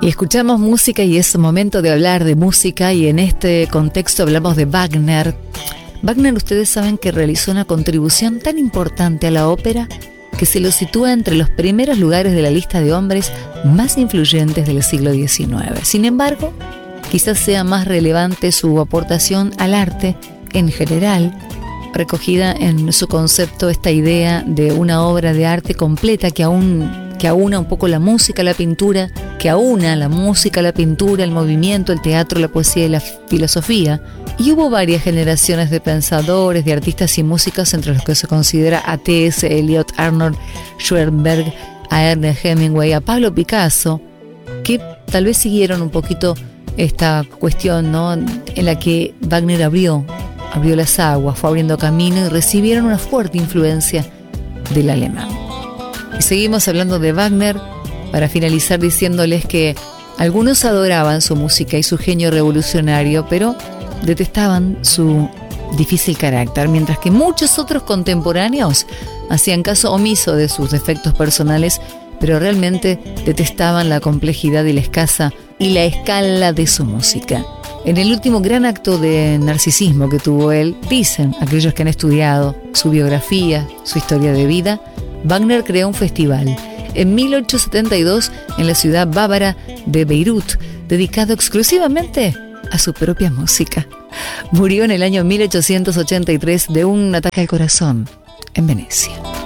Y escuchamos música y es momento de hablar de música, y en este contexto hablamos de Wagner. Wagner, ustedes saben que realizó una contribución tan importante a la ópera que se lo sitúa entre los primeros lugares de la lista de hombres más influyentes del siglo XIX. Sin embargo, quizás sea más relevante su aportación al arte en general, recogida en su concepto esta idea de una obra de arte completa que aúna un poco la música, la pintura, que aúna la música, la pintura, el movimiento, el teatro, la poesía y la filosofía. Y hubo varias generaciones de pensadores, de artistas y músicos, entre los que se considera a T.S. Eliot, Arnold Schoenberg, a Ernest Hemingway, a Pablo Picasso, que tal vez siguieron un poquito esta cuestión, ¿no?, en la que Wagner abrió las aguas, fue abriendo camino y recibieron una fuerte influencia del alemán. Y seguimos hablando de Wagner para finalizar diciéndoles que algunos adoraban su música y su genio revolucionario, pero detestaban su difícil carácter, mientras que muchos otros contemporáneos hacían caso omiso de sus defectos personales, pero realmente detestaban la complejidad y la escala de su música. En el último gran acto de narcisismo que tuvo él, dicen aquellos que han estudiado su biografía, su historia de vida, Wagner creó un festival en 1872 en la ciudad bávara de Beirut, dedicado exclusivamente a su propia música. Murió en el año 1883 de un ataque al corazón en Venecia.